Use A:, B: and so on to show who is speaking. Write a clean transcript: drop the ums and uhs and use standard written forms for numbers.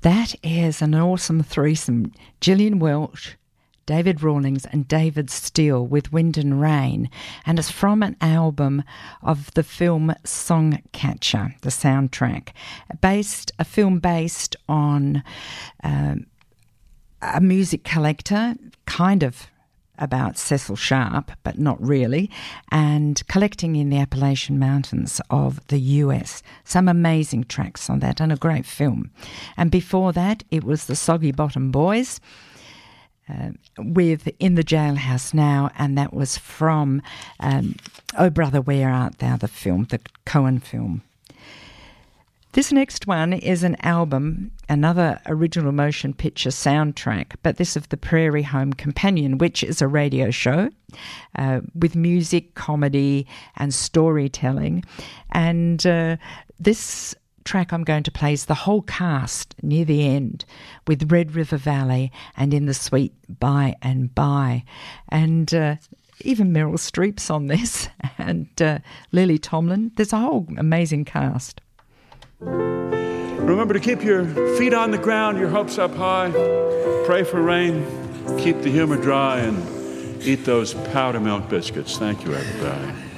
A: That is an awesome threesome. Gillian Welch, David Rawlings and David Steele with Wind and Rain, and it's from an album of the film Songcatcher, the soundtrack, a film based on a music collector, kind of about Cecil Sharp, but not really, and collecting in the Appalachian Mountains of the US. Some amazing tracks on that and a great film. And before that, it was the Soggy Bottom Boys with In the Jailhouse Now, and that was from Oh Brother, Where Art Thou, the film, the Coen film. This next one is an album, another original motion picture soundtrack, but this of the Prairie Home Companion, which is a radio show with music, comedy and storytelling. And this track I'm going to play is the whole cast near the end with Red River Valley and In the Sweet By and By. And even Meryl Streep's on this and Lily Tomlin. There's a whole amazing cast.
B: Remember to keep your feet on the ground, your hopes up high. Pray for rain, keep the humor dry, and eat those powder milk biscuits. Thank you, everybody.